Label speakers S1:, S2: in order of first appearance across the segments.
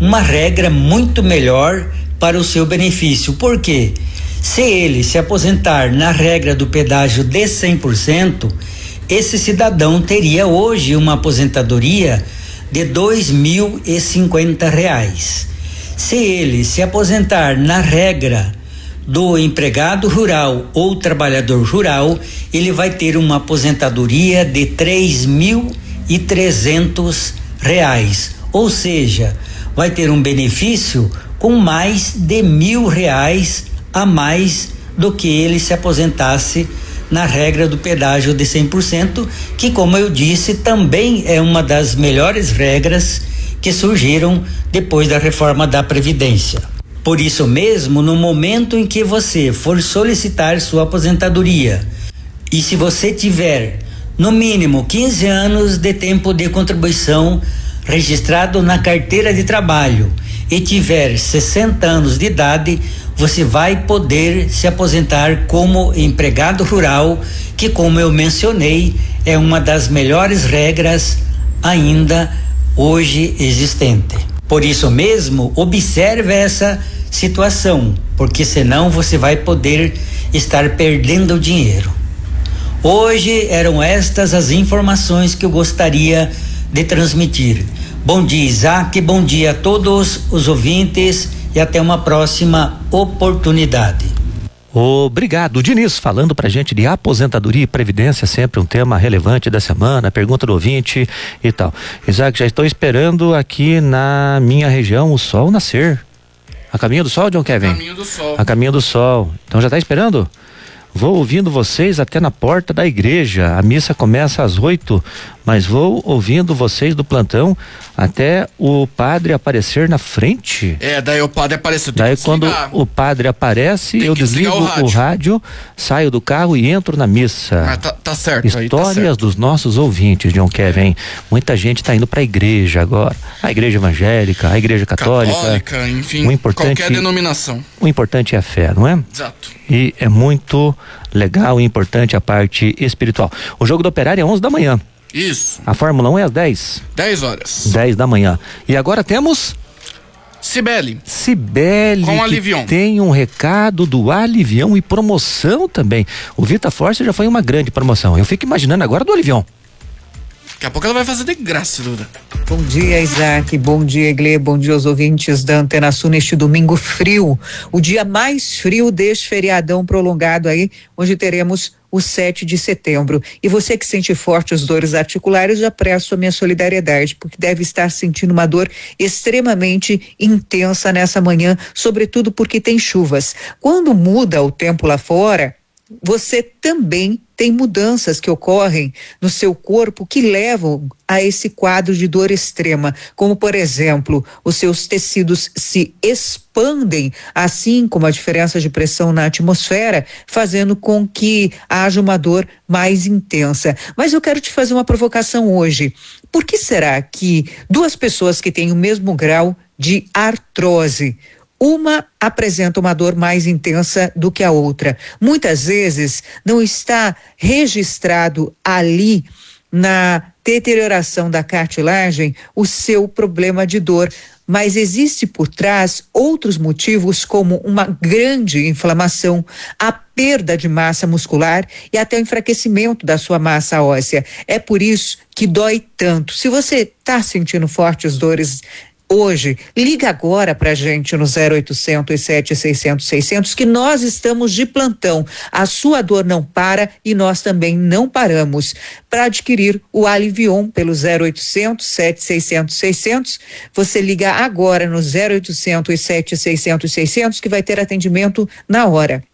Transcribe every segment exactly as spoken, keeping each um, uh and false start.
S1: uma regra muito melhor para o seu benefício. Por quê? Se ele se aposentar na regra do pedágio de cem por cento, esse cidadão teria hoje uma aposentadoria de dois mil e cinquenta reais. Se ele se aposentar na regra do empregado rural ou trabalhador rural, ele vai ter uma aposentadoria de três mil e trezentos reais, ou seja, vai ter um benefício com mais de mil reais a mais do que ele se aposentasse na regra do pedágio de cem por cento, que, como eu disse, também é uma das melhores regras que surgiram depois da reforma da Previdência. Por isso mesmo, no momento em que você for solicitar sua aposentadoria, e se você tiver no mínimo quinze anos de tempo de contribuição registrado na carteira de trabalho e tiver sessenta anos de idade, você vai poder se aposentar como empregado rural, que, como eu mencionei, é uma das melhores regras ainda hoje existente. Por isso mesmo, observe essa situação, porque senão você vai poder estar perdendo dinheiro. Hoje eram estas as informações que eu gostaria de transmitir. Bom dia, Isaac, bom dia a todos os ouvintes e até uma próxima oportunidade.
S2: Obrigado, Diniz, falando pra gente de aposentadoria e previdência, sempre um tema relevante da semana, pergunta do ouvinte e tal. Isaac, já estou esperando aqui na minha região o sol nascer. A caminho do sol, John Kevin? A
S3: caminho do sol.
S2: A caminho do sol. Então já está esperando? Vou ouvindo vocês até na porta da igreja. A missa começa às oito, mas vou ouvindo vocês do plantão até o padre aparecer na frente.
S3: É, daí o padre aparece.
S2: Daí quando o padre aparece, eu desligo o rádio. o rádio, saio do carro e entro na missa.
S3: Ah, tá, tá certo.
S2: Histórias
S3: aí tá certo.
S2: dos nossos ouvintes, John Kevin. Muita gente está indo para a igreja agora. A igreja evangélica, a igreja católica.
S3: Católica, enfim,
S2: o importante,
S3: qualquer denominação.
S2: O importante é a fé, não é?
S3: Exato.
S2: E é muito legal e importante a parte espiritual. O jogo do Operário é onze da manhã.
S3: Isso.
S2: A Fórmula um é às dez.
S3: dez horas.
S2: dez da manhã. E agora temos
S3: Cibele.
S2: Cibele,
S3: com
S2: que
S3: Alivion.
S2: Tem um recado do Alivion e promoção também. O Vita Force já foi uma grande promoção. Eu fico imaginando agora do Alivion.
S3: Daqui a pouco ela vai fazer de graça, Duda.
S4: Bom dia, Isaac. Bom dia, Iglê. Bom dia aos ouvintes da Antena Sul neste domingo frio. O dia mais frio deste feriadão prolongado aí, onde teremos o sete de setembro. E você que sente fortes dores articulares, já presto a minha solidariedade, porque deve estar sentindo uma dor extremamente intensa nessa manhã, sobretudo porque tem chuvas. Quando muda o tempo lá fora, você também tem mudanças que ocorrem no seu corpo que levam a esse quadro de dor extrema, como, por exemplo, os seus tecidos se expandem, assim como a diferença de pressão na atmosfera, fazendo com que haja uma dor mais intensa. Mas eu quero te fazer uma provocação hoje. Por que será que duas pessoas que têm o mesmo grau de artrose, uma apresenta uma dor mais intensa do que a outra? Muitas vezes não está registrado ali na deterioração da cartilagem o seu problema de dor, mas existe por trás outros motivos, como uma grande inflamação, a perda de massa muscular e até o enfraquecimento da sua massa óssea. É por isso que dói tanto. Se você está sentindo fortes dores hoje, liga agora pra gente no zero oitocentos, sete seiscentos, seiscentos, que nós estamos de plantão. A sua dor não para e nós também não paramos. Para adquirir o Alivion pelo zero oitocentos, sete seiscentos, seiscentos, você liga agora no zero oitocentos, sete seiscentos, seiscentos, que vai ter atendimento na hora.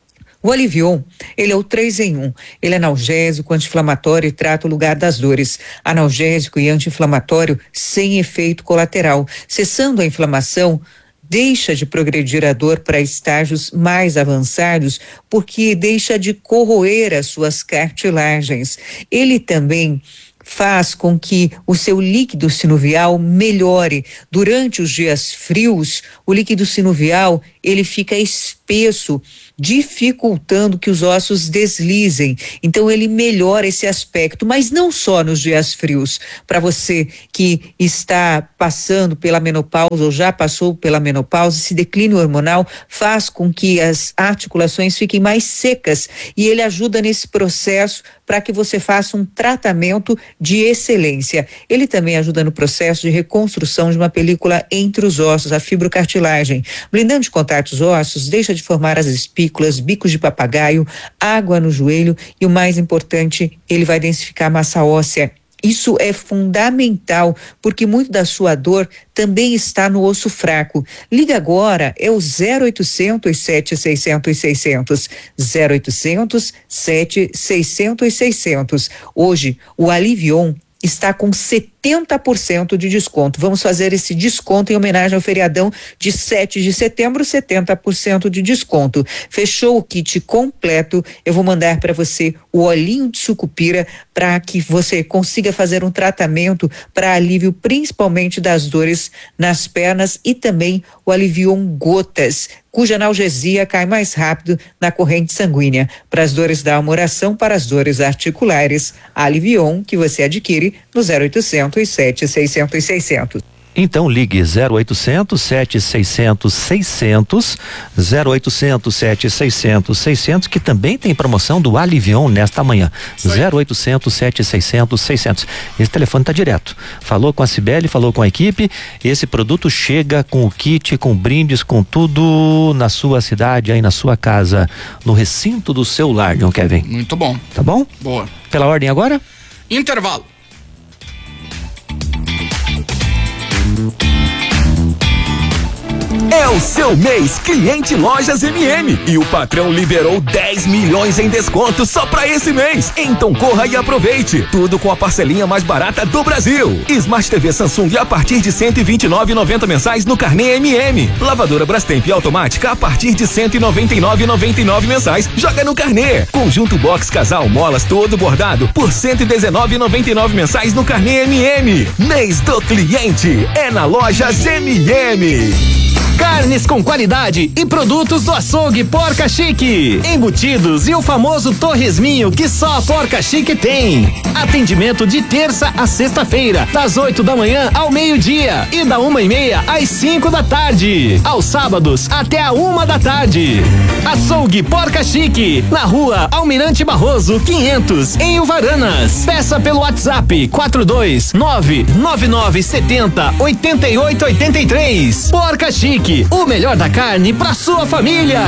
S4: O Alivion, ele é o três em um. Ele é analgésico, anti-inflamatório e trata o lugar das dores. Analgésico e anti-inflamatório sem efeito colateral. Cessando a inflamação, deixa de progredir a dor para estágios mais avançados, porque deixa de corroer as suas cartilagens. Ele também faz com que o seu líquido sinovial melhore. Durante os dias frios, o líquido sinovial, ele fica espesso, dificultando que os ossos deslizem. Então ele melhora esse aspecto, mas não só nos dias frios. Para você que está passando pela menopausa ou já passou pela menopausa, esse declínio hormonal faz com que as articulações fiquem mais secas e ele ajuda nesse processo para que você faça um tratamento de excelência. Ele também ajuda no processo de reconstrução de uma película entre os ossos, a fibrocartilagem. Blindando de contatos ossos, deixa de formar as espículas, bicos de papagaio, água no joelho e o mais importante, ele vai densificar a massa óssea. Isso é fundamental, porque muito da sua dor também está no osso fraco. Liga agora, é o zero oitocentos, sete seiscentos, seiscentos. zero oitocentos, sete seiscentos, seiscentos. Hoje, o Alivion está com setenta por cento de desconto. Vamos fazer esse desconto em homenagem ao feriadão de sete de setembro, setenta por cento de desconto. Fechou o kit completo, eu vou mandar para você o olhinho de sucupira para que você consiga fazer um tratamento para alívio principalmente das dores nas pernas e também o Alivion Gotas, cuja analgesia cai mais rápido na corrente sanguínea. Para as dores da almoração, para as dores articulares, Alivion, que você adquire no zero oitocentos, sete seiscentos, seiscentos.
S2: Então ligue zero oitocentos, sete seiscentos, seiscentos, zero oitocentos, sete seiscentos, seiscentos, que também tem promoção do Alivion nesta manhã. zero oitocentos, sete seiscentos, seiscentos. Esse telefone está direto. Falou com a Cibele, falou com a equipe. Esse produto chega com o kit, com brindes, com tudo na sua cidade, aí na sua casa, no recinto do seu lar, John Kevin.
S3: Muito bom.
S2: Tá bom?
S3: Boa.
S2: Pela ordem agora?
S3: Intervalo.
S5: É o seu mês Cliente Lojas M M e o patrão liberou dez milhões em desconto só pra esse mês. Então corra e aproveite. Tudo com a parcelinha mais barata do Brasil. Smart T V Samsung a partir de cento e vinte e nove reais e noventa centavos mensais no carnê M M. Lavadora Brastemp automática a partir de cento e noventa e nove reais e noventa e nove centavos mensais. Joga no carnê. Conjunto Box Casal Molas todo bordado por cento e dezenove reais e noventa e nove centavos mensais no carnê M M. Mês do cliente é na Lojas M M.
S6: Carnes com qualidade e produtos do açougue Porca Chique. Embutidos e o famoso torresminho que só a Porca Chique tem. Atendimento de terça a sexta-feira, das oito da manhã ao meio-dia e da uma e meia às cinco da tarde. Aos sábados até a uma da tarde. Açougue Porca Chique, na rua Almirante Barroso quinhentos, em Uvaranas. Peça pelo WhatsApp quatro dois nove nove nove sete zero oito oito oito três. Porca Chique, o melhor da carne pra sua família.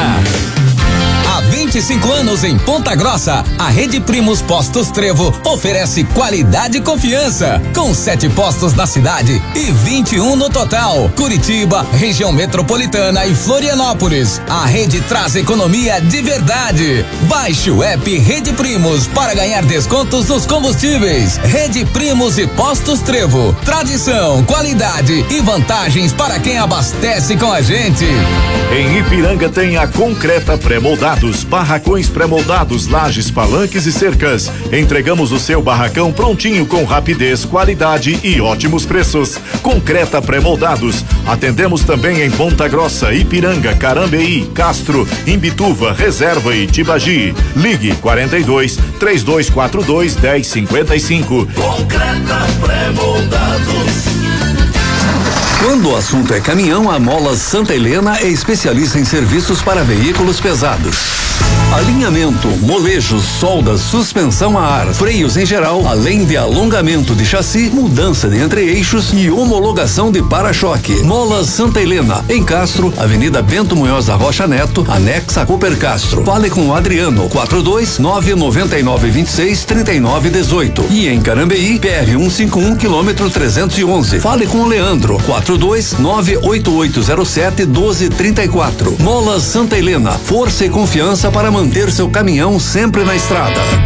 S7: Há vinte e cinco anos em Ponta Grossa, a Rede Primos Postos Trevo oferece qualidade e confiança, com sete postos na cidade e vinte e um no total. Curitiba, região metropolitana e Florianópolis. A rede traz economia de verdade. Baixe o app Rede Primos para ganhar descontos nos combustíveis. Rede Primos e Postos Trevo. Tradição, qualidade e vantagens para quem abastece com a gente.
S8: Em Ipiranga tem a Concreta Pré-Moldados, barracões pré-moldados, lajes, palanques e cercas. Entregamos o seu barracão prontinho com rapidez, qualidade e ótimos preços. Concreta Pré-Moldados. Atendemos também em Ponta Grossa, Ipiranga, Carambeí, Castro, Imbituva, Reserva e Tibagi. Ligue quarenta e dois, três dois quatro dois, dez cinquenta e cinco.
S5: Concreta Pré-Moldados.
S9: Quando o assunto é caminhão, a Molas Santa Helena é especialista em serviços para veículos pesados. Alinhamento, molejos, soldas, suspensão a ar, freios em geral, além de alongamento de chassi, mudança de entre-eixos e homologação de para-choque. Molas Santa Helena, em Castro, Avenida Bento Munhoz da Rocha Neto, anexa a Cooper Castro. Fale com o Adriano, quatro dois nove nove nove vinte e seis trinta e nove dezoito. E em Carambeí, P R cento e cinquenta e um, quilômetro trezentos e onze. Fale com o Leandro, quatro dois nove oito oito zero sete um dois três quatro. Molas Santa Helena, força e confiança para manter seu caminhão sempre na estrada.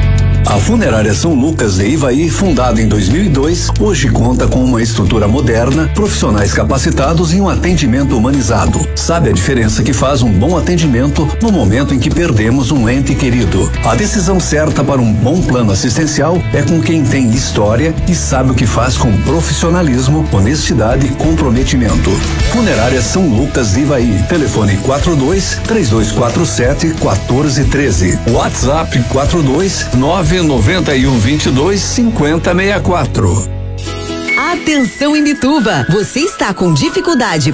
S9: A Funerária São Lucas de Ivaí, fundada em dois mil e dois, hoje conta com uma estrutura moderna, profissionais capacitados e um atendimento humanizado. Sabe a diferença que faz um bom atendimento no momento em que perdemos um ente querido? A decisão certa para um bom plano assistencial é com quem tem história e sabe o que faz com profissionalismo, honestidade e comprometimento. Funerária São Lucas de Ivaí. Telefone quatro dois, três dois quatro sete, um quatro um três. WhatsApp quatro dois, nove nove um, vinte e dois, cinquenta, sessenta e quatro.
S10: Atenção, Imbituba! Você está com dificuldade